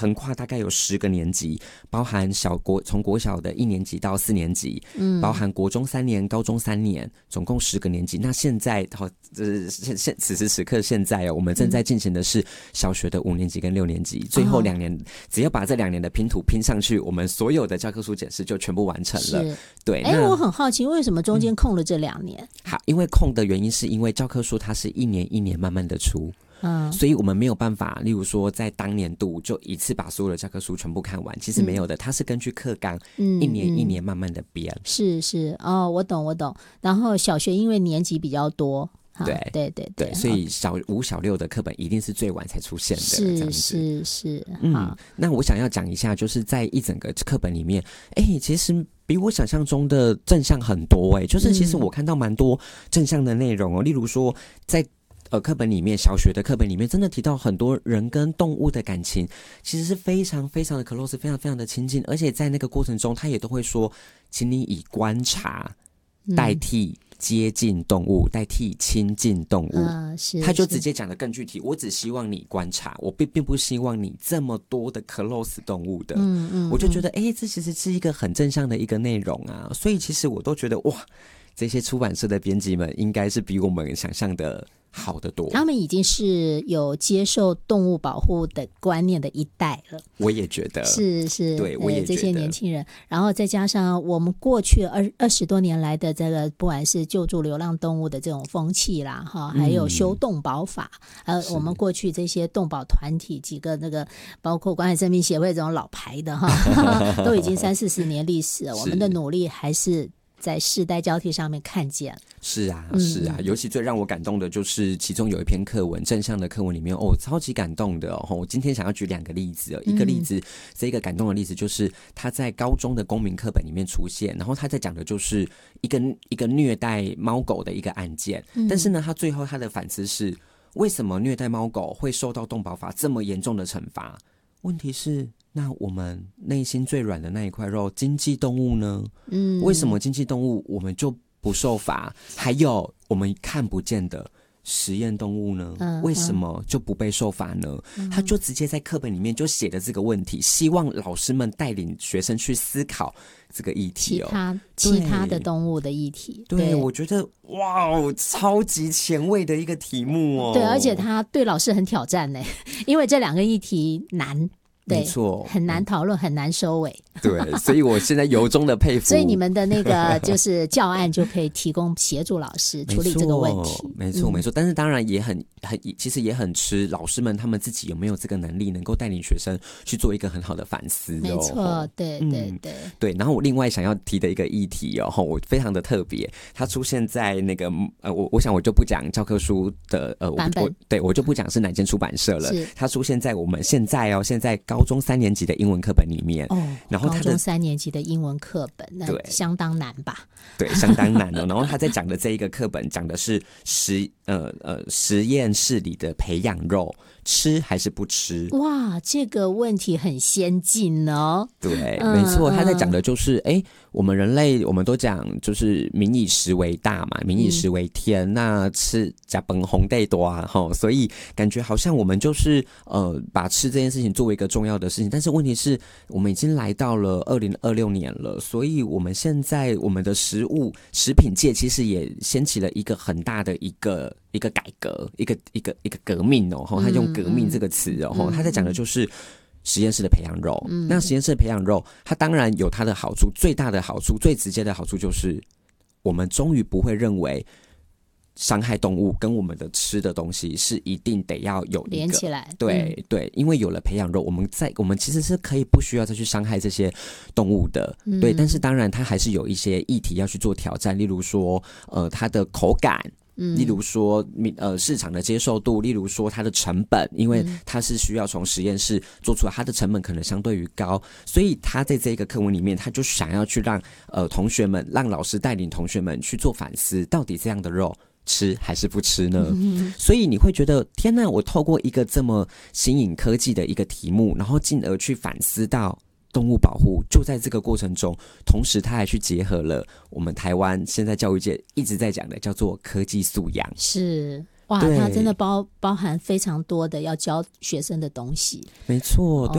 横跨大概有10个年级，包含从国小的1年级到4年级，包含国中3年、高中3年，总共10个年级。那现在此时此刻现在我们正在进行的是小学的5年级跟6年级，最后2年只要把这2年的拼图拼上去，我们所有的教科书检视就全部完成了。对， 我很好奇为什么中间空了这2年？ 好，因为空的原因是因为教科书它是一年一年慢慢的出。所以我们没有办法，例如说在当年度就一次把所有的教科书全部看完，其实没有的，它是根据课纲一年一年慢慢的编。 是哦，我懂。然后小学因为年级比较多，对， 所以小5小6的课本一定是最晚才出现的， 是。 那我想要讲一下，就是在一整个课本里面，其实比我想象中的正向很多，就是其实我看到蛮多正向的内容例如说在课本里面，小学的课本里面真的提到很多人跟动物的感情其实是非常非常的 close， 非常非常的亲近，而且在那个过程中他也都会说请你以观察代替接近动物，代替亲近动物，他就直接讲得更具体，我只希望你观察，我并不希望你这么多的 close 动物的。我就觉得这其实是一个很正向的一个内容啊，所以其实我都觉得哇，这些出版社的编辑们应该是比我们想象的好得多， 他们已经是有接受动物保护的观念的一代了。 我也觉得是， 对，我也觉得这些年轻人，然后再加上我们过去20多年来的这个不管是救助流浪动物的这种风气啦，还有修动保法，我们过去这些动保团体几个那个包括关爱生命协会这种老牌的都已经30-40年历史了，我们的努力还是在世代交替上面看见。 是啊，尤其最让我感动的就是其中有一篇课文，正向的课文里面超级感动的我今天想要举2个例子一个例子，这一个感动的例子就是他在高中的公民课本里面出现，然后他在讲的就是一个虐待猫狗的一个案件，但是呢他最后他的反思是为什么虐待猫狗会受到动保法这么严重的惩罚，问题是那我们内心最软的那一块肉经济动物呢？为什么经济动物我们就不受罚？还有我们看不见的实验动物呢？为什么就不被受罚呢？他就直接在课本里面就写了这个问题，希望老师们带领学生去思考这个议题其他的动物的议题。 对，我觉得哇，超级前卫的一个题目对，而且他对老师很挑战因为这2个议题难。 没错， 很难讨论，很难收尾。 对，所以我现在由衷的佩服。 所以你们的那个就是教案就可以提供协助老师处理这个问题。 没错。但是当然也其实也很吃老师们他们自己有没有这个能力，能够带领学生去做一个很好的反思。 没错，对。 然后我另外想要提的一个议题我非常的特别，它出现在那个我想我就不讲教科书的版本， 我就不讲是哪间出版社了。它出现在我们现在高中3年级的英文课本里面。然后高中3年级的英文课本，那相当难吧？ 对，相当难然后他在讲的这一个课本讲的是实验室里的培养肉，吃还是不吃？哇， 这个问题很先进哦。 对，没错，他在讲的就是我们人类我们都讲就是民以食为大嘛，民以食为天，那吃吃饭皇帝大所以感觉好像我们就是把吃这件事情作为一个重要的事情，但是问题是我们已经来到了2026年了，所以我们现在我们的食品界其实也掀起了一个很大的一个改革，一个革命他用革命这个词他在讲的就是实验室的培养肉。那实验室的培养肉它当然有它的好处，最大的好处最直接的好处就是我们终于不会认为伤害动物跟我们的吃的东西是一定得要有一个连起来。 对，因为有了培养肉，我们其实是可以不需要再去伤害这些动物的。对，但是当然它还是有一些议题要去做挑战，例如说它的口感，例如说市场的接受度，例如说它的成本，因为它是需要从实验室做出来，它的成本可能相对于高，所以他在这个课文里面他就想要去让同学们，让老师带领同学们去做反思，到底这样的肉吃还是不吃呢？所以你会觉得天哪，我透过一个这么新颖科技的一个题目，然后进而去反思到动物保护，就在这个过程中，同时他还去结合了我们台湾现在教育界一直在讲的叫做科技素养。 是哇，它真的包含非常多的要教学生的东西。 没错，